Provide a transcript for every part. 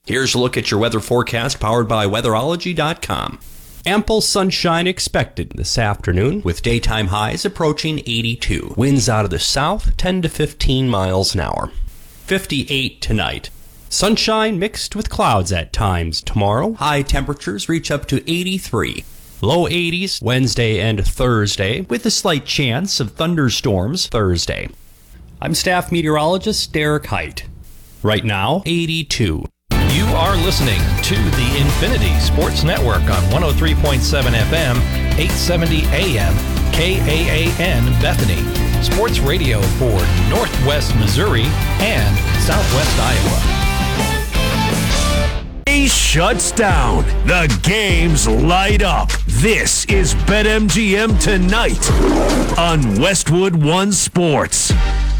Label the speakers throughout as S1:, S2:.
S1: Here's a look at your weather forecast powered by weatherology.com. Ample sunshine expected this afternoon with daytime highs approaching 82. Winds out of the south 10 to 15 miles an hour. 58 tonight. Sunshine mixed with clouds at times tomorrow. High temperatures reach up to 83. Low 80s Wednesday and Thursday with a slight chance of thunderstorms Thursday. I'm staff meteorologist Derek Height. Right now, 82.
S2: You are listening to the Infinity Sports Network on 103.7 FM, 870 AM, KAAN Bethany. Sports radio for Northwest Missouri and Southwest Iowa.
S3: Shuts down. The games light up. This is BetMGM Tonight on Westwood One Sports.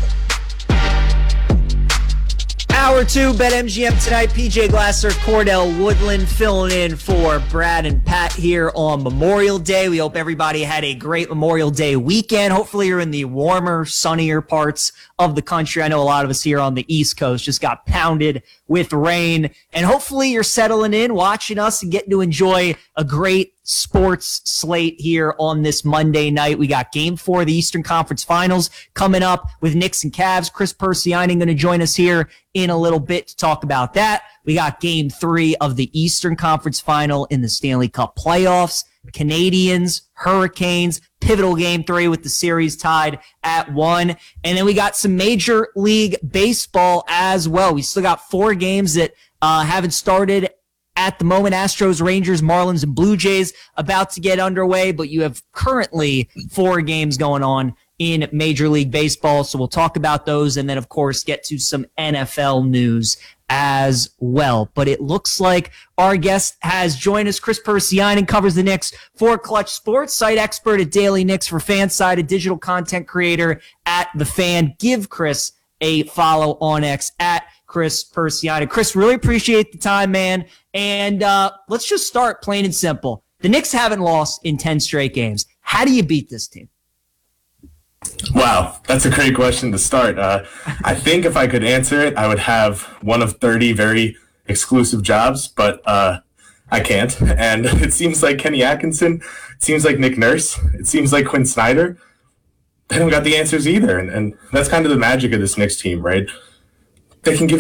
S4: Hour 2, BetMGM Tonight. PJ Glasser, Cordell Woodland filling in for Brad and Pat here on Memorial Day. We hope everybody had a great Memorial Day weekend. Hopefully you're in the warmer, sunnier parts of the country. I know a lot of us here on the East Coast just got pounded with rain. And hopefully you're settling in, watching us, and getting to enjoy a great sports slate here on this Monday night. We got Game 4 of the Eastern Conference Finals coming up with Knicks and Cavs. Chris Persianen going to join us here in a little bit to talk about that. We got Game 3 of the Eastern Conference Final in the Stanley Cup playoffs. Canadians, Hurricanes, pivotal Game 3 with the series tied at 1. And then we got some Major League Baseball as well. We still got 4 games that haven't started at the moment. Astros, Rangers, Marlins, and Blue Jays about to get underway, but you have currently 4 games going on in Major League Baseball. So we'll talk about those and then, of course, get to some NFL news as well. But it looks like our guest has joined us. Chris Persianen covers the Knicks for Clutch Sports, site expert at Daily Knicks for Fanside, a digital content creator at The Fan. Give Chris a follow on X at Chris Persianen. Chris, really appreciate the time, man. And let's just start plain and simple. The Knicks haven't lost in 10 straight games. How do you beat this team?
S5: Wow, that's a great question to start. I think if I could answer it, I would have one of 30 very exclusive jobs, but I can't. And it seems like Kenny Atkinson, it seems like Nick Nurse, it seems like Quinn Snyder. They don't got the answers either. And that's kind of the magic of this Knicks team, right? They can give